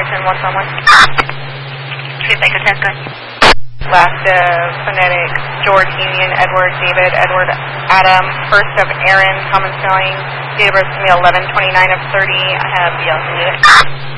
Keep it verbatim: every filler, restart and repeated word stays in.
ten one from one. Two Baker ten, good. Last of phonetic, George Union, Edward David, Edward Adam. First of Aaron, common spelling. Date of birth to me eleven twenty-nine of thirty. I have the else.